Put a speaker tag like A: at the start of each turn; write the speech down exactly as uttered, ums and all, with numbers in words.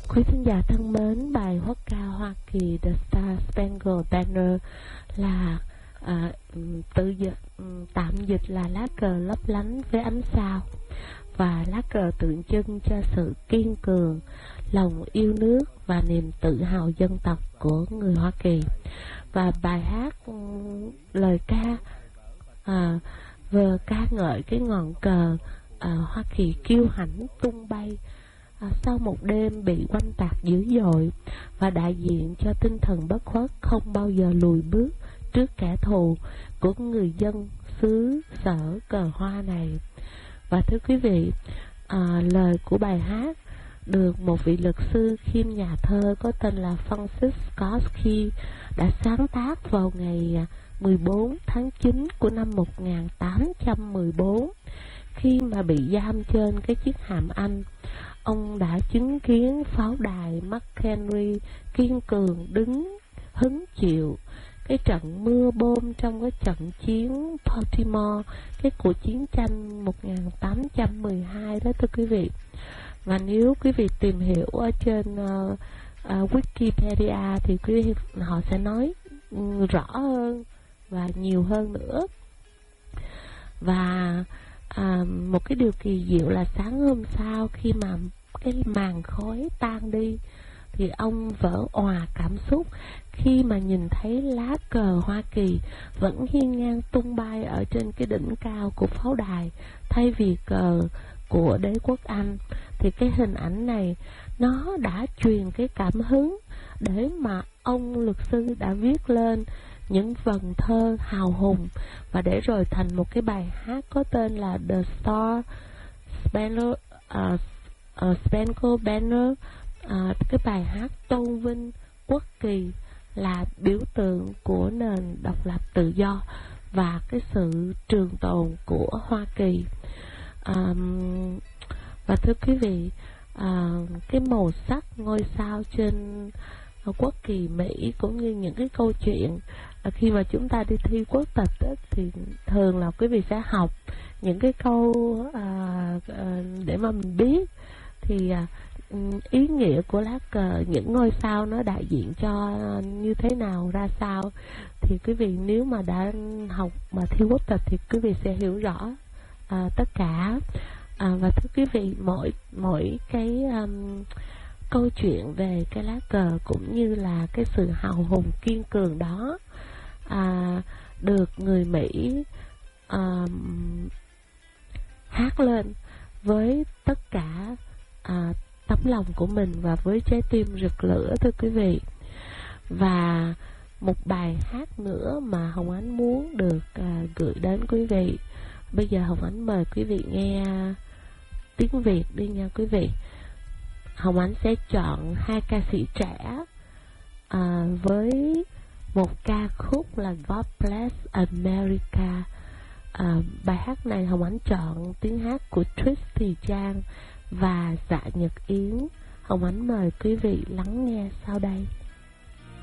A: Quý thính giả thân mến, bài Hoắc ca Hoa Kỳ The Star Spangled Banner là à, tự dịch, tạm dịch là lá cờ lấp lánh với ánh sao, và lá cờ tượng trưng cho sự kiên cường, lòng yêu nước và niềm tự hào dân tộc của người Hoa Kỳ. Và bài hát lời ca à, vừa ca ngợi cái ngọn cờ à, Hoa Kỳ kiêu hãnh tung bay À, sau một đêm bị oanh tạc dữ dội, và đại diện cho tinh thần bất khuất không bao giờ lùi bước trước kẻ thù của người dân xứ sở cờ hoa này. Và thưa quý vị, à, lời của bài hát được một vị luật sư kiêm nhà thơ có tên là Francis Scott Key đã sáng tác vào ngày mười bốn tháng chín của năm một nghìn tám trăm mười bốn. Khi mà bị giam trên cái chiếc hàm Anh, ông đã chứng kiến pháo đài McHenry kiên cường đứng hứng chịu cái trận mưa bom trong cái trận chiến Baltimore, cái cuộc chiến tranh một nghìn tám trăm mười hai đó thưa quý vị. Và nếu quý vị tìm hiểu ở trên uh, uh, Wikipedia thì quý vị họ sẽ nói um, rõ hơn và nhiều hơn nữa. Và À, một cái điều kỳ diệu là sáng hôm sau, khi mà cái màn khói tan đi, thì ông vỡ òa cảm xúc khi mà nhìn thấy lá cờ Hoa Kỳ vẫn hiên ngang tung bay ở trên cái đỉnh cao của pháo đài thay vì cờ của đế quốc Anh. Thì cái hình ảnh này nó đã truyền cái cảm hứng để mà ông luật sư đã viết lên những vần thơ hào hùng, và để rồi thành một cái bài hát có tên là The Star Spangled uh, uh, Spangled Banner. Uh, cái bài hát tôn vinh quốc kỳ là biểu tượng của nền độc lập tự do và cái sự trường tồn của Hoa Kỳ. Um, và thưa quý vị, uh, cái màu sắc ngôi sao trên quốc kỳ Mỹ cũng như những cái câu chuyện à, khi mà chúng ta đi thi quốc tịch ấy, thì thường là quý vị sẽ học những cái câu à, à, để mà mình biết thì à, ý nghĩa của lá cờ, những ngôi sao nó đại diện cho như thế nào, ra sao. Thì quý vị nếu mà đã học mà thi quốc tịch thì quý vị sẽ hiểu rõ à, tất cả. À, và thưa quý vị, mỗi mỗi cái um, câu chuyện về cái lá cờ cũng như là cái sự hào hùng kiên cường đó à, được người Mỹ à, hát lên với tất cả à, tấm lòng của mình và với trái tim rực lửa thưa quý vị. Và một bài hát nữa mà Hồng Ánh muốn được à, gửi đến quý vị. Bây giờ Hồng Ánh mời quý vị nghe tiếng Việt đi nha quý vị. Hồng Ánh sẽ chọn hai ca sĩ trẻ à, với một ca khúc là God Bless America. À, bài hát này Hồng Ánh chọn tiếng hát của Trixie Trang và Dạ Nhật Yến. Hồng Ánh mời quý vị lắng nghe sau đây.